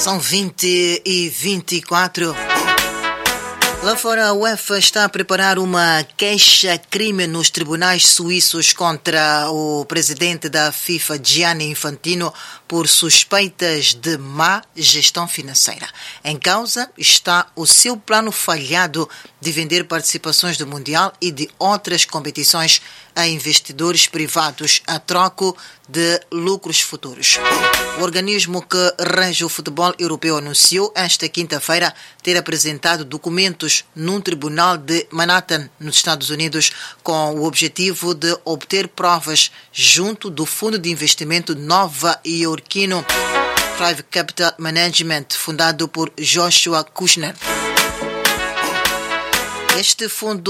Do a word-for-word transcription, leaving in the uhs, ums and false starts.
São vinte e vinte e quatro. Lá fora, a UEFA está a preparar uma queixa-crime nos tribunais suíços contra o presidente da FIFA, Gianni Infantino, por suspeitas de má gestão financeira. Em causa está o seu plano falhado de vender participações do Mundial e de outras competições a investidores privados a troco de lucros futuros. O organismo que rege o futebol europeu anunciou esta quinta-feira ter apresentado documentos num tribunal de Manhattan, nos Estados Unidos, com o objetivo de obter provas junto do fundo de investimento nova-iorquino Thrive Capital Management, fundado por Joshua Kushner. Este fundo